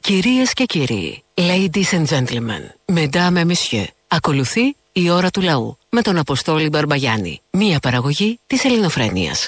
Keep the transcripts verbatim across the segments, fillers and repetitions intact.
Κυρίες και κύριοι, ladies and gentlemen, mesdames et messieurs, ακολουθεί η ώρα του λαού με τον Αποστόλη Μπαρμπαγιάννη, μία παραγωγή της Ελληνοφρένειας.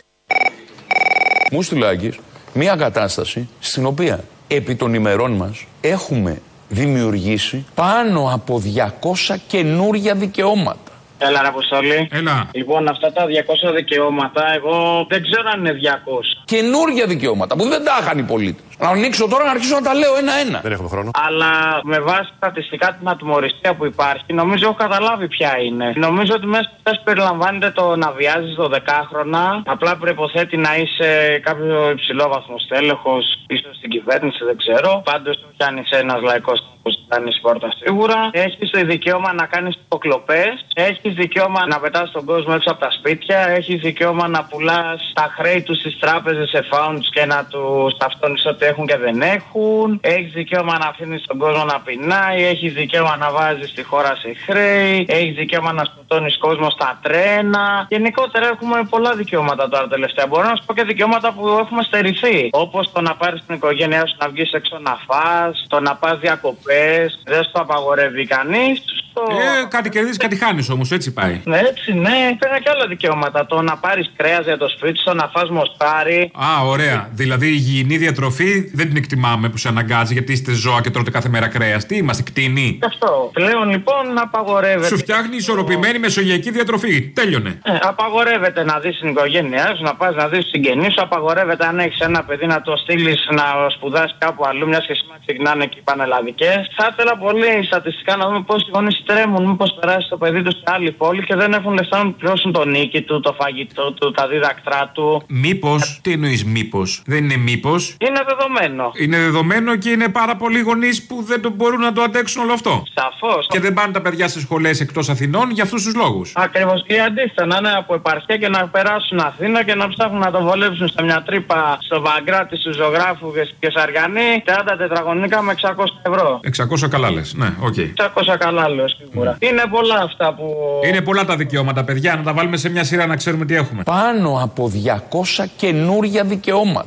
Μου στείλε ο Άκης μία κατάσταση στην οποία επί των ημερών μας έχουμε δημιουργήσει πάνω από διακόσια καινούρια δικαιώματα. Έλα ρε Αποστόλη. Έλα. Λοιπόν, αυτά τα διακόσια δικαιώματα, εγώ δεν ξέρω αν είναι διακόσια. Καινούρια δικαιώματα που δεν τα είχαν οι πολίτες. Να ανοίξω τώρα να αρχίσω να τα λέω ένα-ένα. Δεν έχουμε χρόνο. Αλλά με βάση στατιστικά την ατιμωρησία που υπάρχει, νομίζω έχω καταλάβει ποια είναι. Νομίζω ότι μέσα σε περιλαμβάνεται το να βιάζει δωδεκάχρονα. Απλά προϋποθέτει να είσαι κάποιο υψηλόβαθμο στέλεχος, ίσως στην κυβέρνηση, δεν ξέρω. Πάντως, όχι αν είσαι ένας λαϊκός που κάνει πόρτα σίγουρα. Έχεις το δικαίωμα να κάνεις υποκλοπές. Έχεις δικαίωμα να πετάς τον κόσμο έξω από τα σπίτια. Έχεις δικαίωμα να πουλάς τα χρέη του στις τράπεζες σε φάουντς και να τους ταυτώνεις ότι έχουν και δεν έχουν. Έχεις δικαίωμα να αφήνεις τον κόσμο να πεινάει. Έχεις δικαίωμα να βάζεις τη χώρα σε χρέη. Έχεις δικαίωμα να σκοτώνεις κόσμο στα τρένα. Γενικότερα έχουμε πολλά δικαιώματα τώρα τελευταία. Μπορώ να σου πω και δικαιώματα που έχουμε στερηθεί. Όπως το να πάρεις την οικογένειά σου να βγεις έξω να φας, το να πας διακοπές. Δεν στο απαγορεύει κανείς. Το... Ε, κάτι κερδίζεις, κάτι χάνεις όμως, έτσι πάει. Ναι, έτσι, ναι. Πέρα και άλλα δικαιώματα. Το να πάρεις κρέας για το σπίτι σου, να φας μοστάρι. Α, ωραία. Δηλαδή η υγιεινή διατροφή δεν την εκτιμάμε που σε αναγκάζει γιατί είστε ζώα και τρώτε κάθε μέρα κρέας. Τι είμαστε, κτηνοί. Αυτό. Πλέον λοιπόν απαγορεύεται. Σου φτιάχνει ισορροπημένη μεσογειακή διατροφή. Τέλειωνε. Ε, απαγορεύεται να δεις την οικογένειά σου, να πας να δεις τους συγγενείς σου. Απαγορεύεται αν έχεις ένα παιδί να το στείλεις να σπουδάσει κάπου αλλού, μια και σήμερα ξεκινάνε και οι πανελλαδικές. Θα ήθελα πολύ στατιστικά να δούμε πόσοι γονείς τρέμουν, μήπως περάσει το παιδί του σε άλλη πόλη και δεν έχουν λεφτά να πληρώσουν το νίκη του, το φαγητό του, τα δίδακτρά του. Μήπως, τι εννοείς μήπως, δεν είναι μήπως. Είναι δεδομένο. Είναι δεδομένο και είναι πάρα πολλοί γονείς που δεν το μπορούν να το αντέξουν όλο αυτό. Σαφώς. Και δεν πάνε τα παιδιά σε σχολές εκτός Αθηνών για αυτούς τους λόγους. Ακριβώς. Και αντίθετα να είναι από επαρχία και να περάσουν Αθήνα και να ψάχνουν να το βολέψουν σε μια τρύπα στο Βαγκράτη, στου ζωγράφου και Σαργανή τριάντα τετραγωνικά με εξακόσια ευρώ. εξακόσια καλά λες, ναι, οκ. Okay. εξακόσια καλά λέω σίγουρα. Mm. Είναι πολλά αυτά που. Είναι πολλά τα δικαιώματα, παιδιά, να τα βάλουμε σε μια σειρά να ξέρουμε τι έχουμε. Πάνω από διακόσια καινούρια δικαιώματα.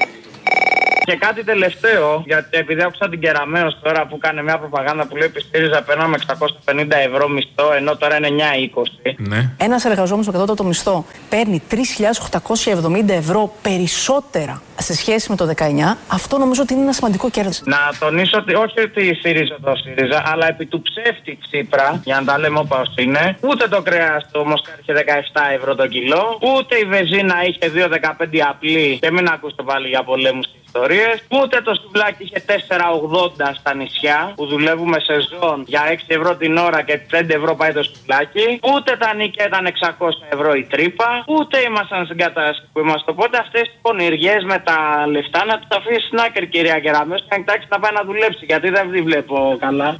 Και κάτι τελευταίο, γιατί επειδή άκουσα την Κεραμέως τώρα που κάνει μια προπαγάνδα που λέει ότι η ΣΥΡΙΖΑ παίρναμε εξακόσια πενήντα ευρώ μισθό, ενώ τώρα είναι εννιά είκοσι. Ναι. Ένας εργαζόμενος στο κατώτατο μισθό παίρνει τρεις χιλιάδες οκτακόσια εβδομήντα ευρώ περισσότερα σε σχέση με το δεκαεννιά. Αυτό νομίζω ότι είναι ένα σημαντικό κέρδος. Να τονίσω ότι όχι ότι η ΣΥΡΙΖΑ το ΣΥΡΙΖΑ, αλλά επί του ψεύτη Τσίπρα, για να τα λέμε όπως είναι, ούτε το κρέας του Μοσκάρι είχε δεκαεπτά ευρώ το κιλό, ούτε η βεζίνα είχε δύο δεκαπέντε απλή και μην ακούσετε πάλι για πολέμους και ιστορίες, ούτε το σουβλάκι είχε τέσσερα ογδόντα στα νησιά που δουλεύουμε σεζόν για έξι ευρώ την ώρα και πέντε ευρώ πάει το σουβλάκι, ούτε τα νίκια ήταν εξακόσια ευρώ η τρύπα, ούτε ήμασταν στην κατάσταση που είμαστε. Οπότε αυτές οι πονηριές με τα λεφτά να τους αφήσει στην άκρη, κυρία Κεραμέως, και να κοιτάξει να πάει να δουλέψει, γιατί δεν τη βλέπω καλά.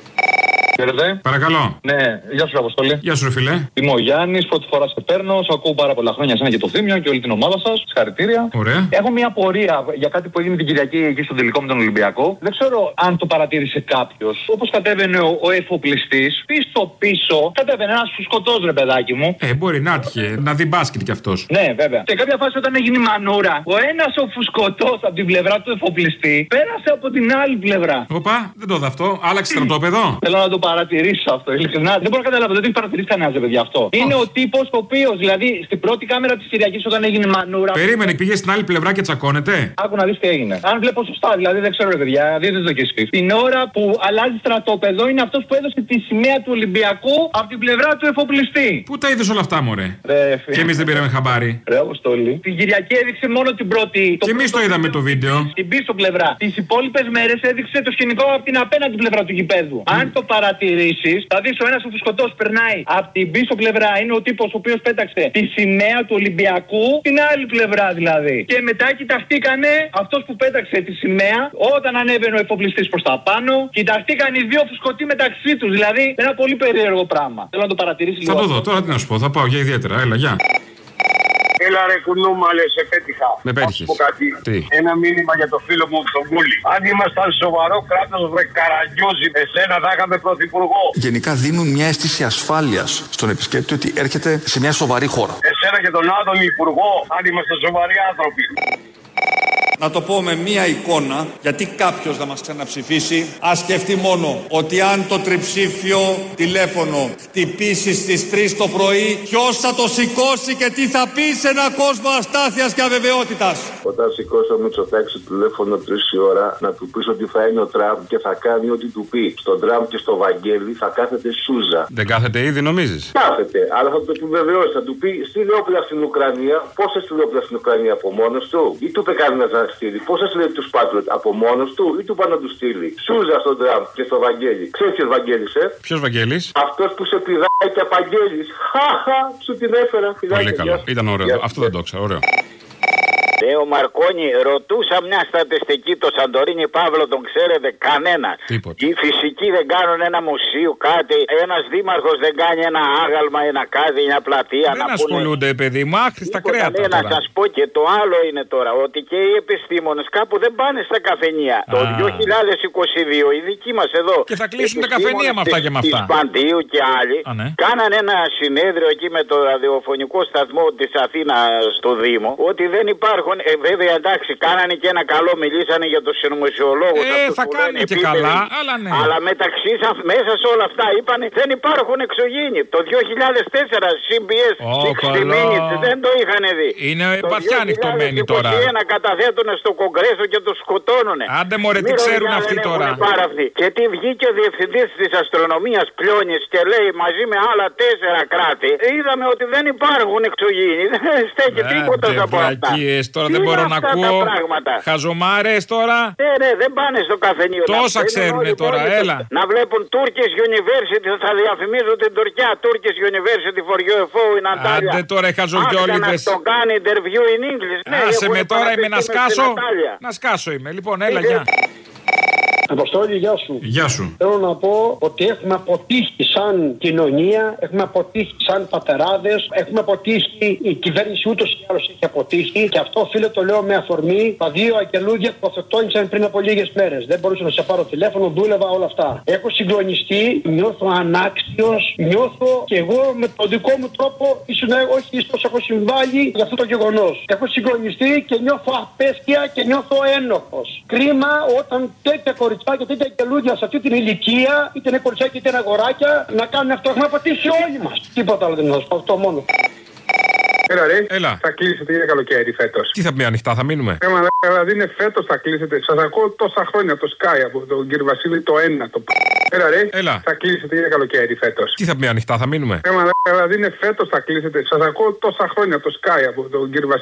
Χαίρετε. Παρακαλώ. Ναι, γεια σου, Αποστόλη. Γεια σου, ρε φίλε. Είμαι ο Γιάννης, πρώτη φορά σε παίρνω. Σου ακούω πάρα πολλά χρόνια εσένα και το Θήμιο και όλη την ομάδα σας. Συγχαρητήρια. Ωραία. Έχω μια απορία για κάτι που έγινε την Κυριακή εκεί στο τελικό με τον Ολυμπιακό. Δεν ξέρω αν το παρατήρησε κάποιος. Όπως κατέβαινε ο, ο εφοπλιστής, πίσω-πίσω κατέβαινε ένας φουσκωτός, ρε παιδάκι μου. Ε, μπορεί να έτυχε να δει μπάσκετ κι αυτός. Ναι, βέβαια. Σε κάποια φάση όταν έγινε η μανούρα, ο ένας ο φουσκωτός από την πλευρά του εφοπλιστή πέρασε από την άλλη πλευρά. Οπα, δεν το είδα αυτό. Άλλαξε στρατόπεδο. Θέλω να το παρατηρήσω αυτό. Ειλικρινά, δεν μπορώ να καταλάβω, δεν το έχει παρατηρήσει κανένα, παιδιά, αυτό. Είναι ο τύπος ο οποίος, δηλαδή, στην πρώτη κάμερα της Κυριακής όταν έγινε η μανούρα. Περίμενε, πήγε στην άλλη πλευρά και τσακώνεται. Άκου να δεις τι έγινε. Αν βλέπω σωστά, δηλαδή δεν ξέρω, ρε παιδιά, δείτε το κι εσείς. Την ώρα που αλλάζει στρατόπεδο είναι αυτός που έδωσε τη σημαία του Ολυμπιακού από την πλευρά του εφοπλιστή. Πού τα είδες όλα αυτά, μωρέ. Ρε, και εμείς δεν πήραμε χαμπάρι. Ρε, Αποστόλη. Την Κυριακή έδειξε μόνο την πρώτη. Και εμείς το είδαμε το βίντεο. Την πίσω πλευρά. Τις υπόλοιπες μέρες έδειξε το σκηνικό από την απέναντι πλευρά του γηπέδου. Mm. Αν το παρατηρήσεις, θα δεις ο ένας ο φουσκωτός περνάει από την πίσω πλευρά. Είναι ο τύπος ο οποίος πέταξε τη σημαία του Ολυμπιακού την άλλη πλευρά δηλαδή. Και μετά κοιταχτήκανε αυτός που πέταξε τη σημαία όταν ανέβαινε ο εφοπλιστής προς τα πάνω. Κοιταχτήκαν οι δύο φουσκωτοί μεταξύ τους. Δηλαδή ένα πολύ περίεργο πράγμα. Θέλω να το παρατηρήσει λίγο. Θα το δω, τώρα τι να σου πω, θα πάω για ιδιαίτερα. Έλα, γεια. Έλα ρε κουνούμα, λες, σε πέτυχα. Με πέτυχες. Τι? Ένα μήνυμα για το φίλο μου τον Κούλη. Αν ήμασταν σοβαρό κράτος, βρε Καραγκιόζη, εσένα θα είχαμε πρωθυπουργό. Γενικά δίνουν μια αίσθηση ασφάλειας στον επισκέπτη ότι έρχεται σε μια σοβαρή χώρα. Εσένα και τον Άδωνη υπουργό, αν είμαστε σοβαροί άνθρωποι. να το πω με μία εικόνα, γιατί κάποιος να μας ξαναψηφίσει, ας σκεφτεί μόνο ότι αν το τριψήφιο τηλέφωνο χτυπήσει στις τρεις το πρωί, ποιος θα το σηκώσει και τι θα πει σε ένα κόσμο αστάθειας και αβεβαιότητας. Όταν σηκώσει ο Μητσοτάκης το τηλέφωνο τρεις η ώρα, να του πεις ότι θα είναι ο Τραμπ και θα κάνει ό,τι του πει. Στον Τραμπ και στο Βαγγέλη θα κάθεται Σούζα. Δεν κάθεται ήδη, νομίζεις? Κάθεται, αλλά θα το επιβεβαιώσει. Θα του πει στείλε όπλα στην Ουκρανία. Πόσα στείλε όπλα στην Ουκρανία από μόνος του, ή του είπε κανένας να στείλει? Πόσα στείλε του Πάτριοτ από μόνος του, ή του πάνε να του στείλει? Σούζα στον Τραμπ και στο Βαγγέλη. Ξέρεις ποιος Βαγγέλης, ε? Ποιος Βαγγέλης? Αυτός που σε πηδάει και απαγγέλης. Χαχα, σου την έφερα. Πολύ καλό. Ήταν ωραίο. Αυτό δεν το ξέρω. Ωραίο. Ε, ο Μαρκόνι, ρωτούσα μια στατιστική, το Σαντορίνι Παύλο τον ξέρετε? Κανένα. Τίποτα. Οι φυσικοί δεν κάνουν ένα μουσείο, κάτι. Ένας δήμαρχος δεν κάνει ένα άγαλμα, ένα κάτι, μια πλατεία. Δεν να ασχολούνται, πούνε... παιδί μου, άχρηστα κρέατα. Ναι, να σας πω και το άλλο είναι τώρα, ότι και οι επιστήμονες κάπου δεν πάνε στα καφενεία. Α. Το δύο χιλιάδες είκοσι δύο οι δικοί μας εδώ. Και θα κλείσουν τα καφενεία με αυτά και με αυτά. Της Παντίου και άλλοι. Α, ναι. Κάνανε ένα συνέδριο εκεί με το ραδιοφωνικό σταθμό της Αθήνας στο Δήμο, ότι δεν υπάρχουν. Ε, βέβαια, εντάξει, κάνανε και ένα καλό, μιλήσανε για το συνωμοσιολόγο. Ε, θα κάνει και καλά, αλλά ναι. Αλλά μεταξύ σας, μέσα σε όλα αυτά, είπανε δεν υπάρχουν εξωγήινοι. Το δύο χιλιάδες τέσσερα σι μπι ες oh, εξήντα Minutes δεν το είχαν δει. Είναι βαθιά ανοιχτωμένοι τώρα. Το δύο χιλιάδες είκοσι ένα καταθέτουν στο Κογκρέσο και τους σκοτώνουνε. Άντε μωρέ, τι ξέρουν αυτοί τώρα. Και τι βγήκε ο διευθυντής της αστρονομίας Πλιώνης και λέει μαζί με άλλα τέσσερα κράτη, είδαμε ότι δεν υπάρχουν εξωγήινοι. Δεν στέκει τίποτα από αυτά. Τώρα δεν μπορώ να ακούω χαζομάρες τώρα. Ναι, ναι, δεν πάνε στο καφενείο. Τόσα ξέρουνε τώρα, έλα. Να βλέπουν Turkish University, θα διαφημίζουν την Τουρκία. Turkish University for γιου εφ ο in Antalya. Άντε τώρα οι χαζογιόλιδες. Να το κάνει interview in English. Άσε με τώρα, είμαι να σκάσω. Να σκάσω είμαι. Λοιπόν, έλα, γεια. Αποστόλη, γεια σου. Γεια σου. Θέλω να πω ότι έχουμε αποτύχει σαν κοινωνία, έχουμε αποτύχει σαν πατεράδες, έχουμε αποτύχει, η κυβέρνηση ούτως ή άλλως έχει αποτύχει και αυτό φίλε το λέω με αφορμή τα δύο αγγελούδια που αυτοκτόνησαν πριν από λίγες μέρες. Δεν μπορούσα να σε πάρω τηλέφωνο, δούλευα όλα αυτά. Έχω συγκλονιστεί, νιώθω ανάξιος, νιώθω και εγώ με τον δικό μου τρόπο, ίσως όχι ίσως έχω συμβάλει για αυτό το γεγονός. Έχω συγκλονιστεί και νιώθω απέσια και νιώθω ένοχος. Κρίμα όταν τέτοια κοριτσιά και τέτοια αγγελούδια σε αυτή την ηλικία, είτε είναι κοριτσάκια είτε είναι αγοράκια, να κάνουν αυτό. Έχουμε αποτύχει όλοι μας. Τίποτα άλλο δεν θα σου πω, αυτό μόνο. Έλα ρε, Έλα. θα κλείσετε, είναι καλοκαίρι φέτος. Τι θα πει ανοιχτά, θα μείνουμε. Έμα, δηλαδή είναι φέτος θα κλείσετε. Σας ακούω τόσα χρόνια το Sky από τον κύριο Βασίλη το ένα. Το... Έλα ρε, Έλα. θα κλείσετε, είναι καλοκαίρι φέτος. Τι θα πει ανοιχτά, θα μείνουμε. Έμα, δηλαδή είναι φέτος θα κλείσετε. Σας ακούω τόσα χρόνια το Sky από τον κύριο Βασίλη.